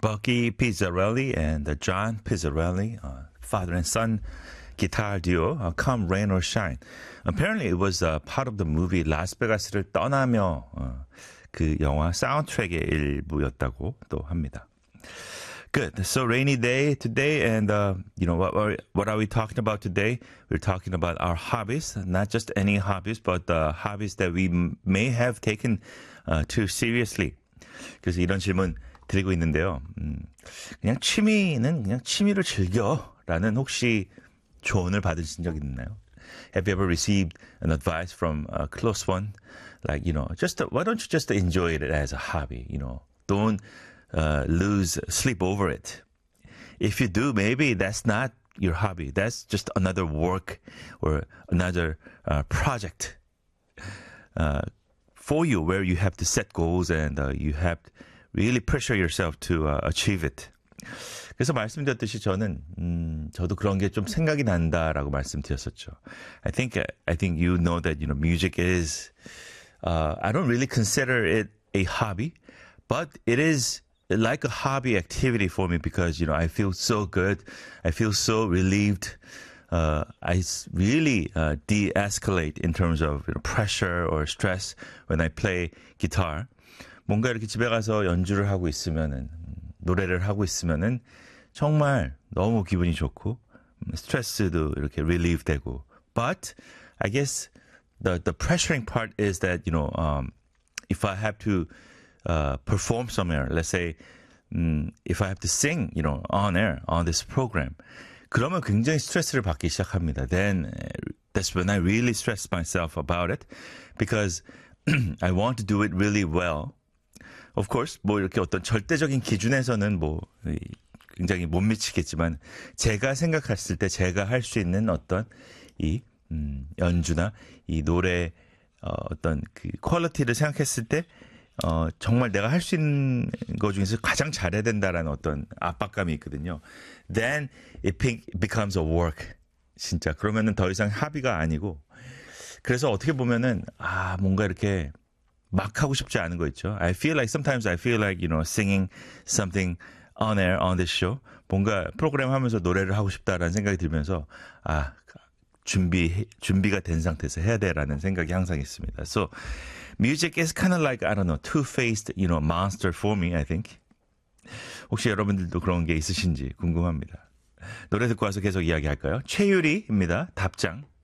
Bucky Pizzarelli and John Pizzarelli, father and son guitar duo, Come Rain or Shine. Apparently it was part of the movie 라스베가스를 떠나며 그 영화 사운드트랙의 일부였다고 또 합니다. Good. So rainy day today, and what are we talking about today? We're talking about our hobbies, not just any hobbies, but hobbies that we may have taken too seriously. 그래서 이런 질문 드리고 있는데요. 그냥 취미는 그냥 취미를 즐겨라는 혹시 조언을 받으신 적 있나요? Have you ever received an advice from a close one, like just why don't you just enjoy it as a hobby? Don't lose sleep over it. If you do, maybe that's not your hobby. That's just another work or another project for you, where you have to set goals and you have to really pressure yourself to achieve it. 그래서 말씀드렸듯이 저도 그런 게 좀 생각이 난다라고 말씀드렸었죠. I think you know that music is I don't really consider it a hobby, but it is like a hobby activity for me because I feel so good. I feel so relieved. I really de-escalate in terms of pressure or stress when I play guitar. 뭔가 이렇게 집에 가서 연주를 하고 있으면은 노래를 하고 있으면은 정말 너무 기분이 좋고 스트레스도 이렇게 relieve 되고. But I guess the pressuring part is that if I have to perform somewhere, let's say if I have to sing on air on this program, 그러면 굉장히 스트레스를 받기 시작합니다. Then that's when I really stress myself about it because I want to do it really well. Of course, 이렇게 어떤 절대적인 기준에서는 굉장히 못 미치겠지만, 제가 생각했을 때 제가 할 수 있는 어떤 이, 연주나 이 노래, 어떤 그 퀄리티를 생각했을 때, 정말 내가 할 수 있는 것 중에서 가장 잘해야 된다라는 어떤 압박감이 있거든요. Then it becomes a work. 진짜. 그러면은 더 이상 합의가 아니고, 그래서 어떻게 보면은, 뭔가 이렇게, 막 하고 싶지 않은 거 있죠. Sometimes I feel like, singing something on air, on this show. 뭔가 프로그램 하면서 노래를 하고 싶다라는 생각이 들면서, 준비가 된 상태에서 해야 돼라는 생각이 항상 있습니다. So, music is kind of like, I don't know, two-faced, monster for me, I think. 혹시 여러분들도 그런 게 있으신지 궁금합니다. 노래 듣고 와서 계속 이야기할까요? 최유리입니다. 답장.